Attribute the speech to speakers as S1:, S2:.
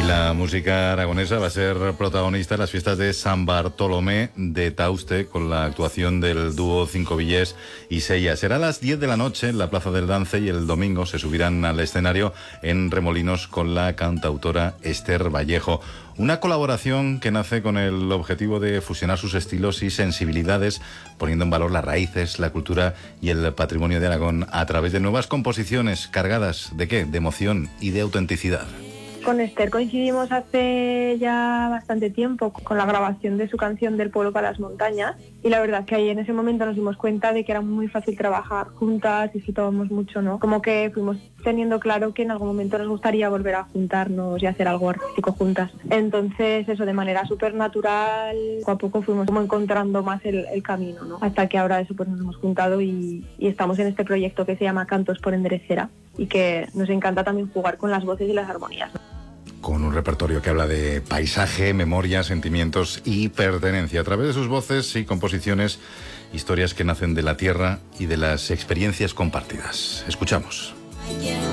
S1: La música aragonesa va a ser protagonista en las fiestas de San Bartolomé de Tauste con la actuación del dúo Cinco Villés y Sella. Será a las 10 de la noche en la Plaza del Dance y el domingo se subirán al escenario en Remolinos con la cantautora Esther Vallejo. Una colaboración que nace con el objetivo de fusionar sus estilos y sensibilidades, poniendo en valor las raíces, la cultura y el patrimonio de Aragón a través de nuevas composiciones cargadas ¿de qué? De emoción y de autenticidad.
S2: Con Esther coincidimos hace ya bastante tiempo con la grabación de su canción Del pueblo para las montañas, y la verdad que ahí en ese momento nos dimos cuenta de que era muy fácil trabajar juntas, disfrutábamos mucho, ¿no? Como que fuimos teniendo claro que en algún momento nos gustaría volver a juntarnos y hacer algo artístico juntas. Entonces eso, de manera súper natural, poco a poco fuimos como encontrando más el camino, ¿no? Hasta que ahora eso pues nos hemos juntado y estamos en este proyecto que se llama Cantos por Enderecera y que nos encanta también jugar con las voces y las armonías, ¿no?
S1: Con un repertorio que habla de paisaje, memoria, sentimientos y pertenencia. A través de sus voces y composiciones, historias que nacen de la tierra y de las experiencias compartidas. Escuchamos.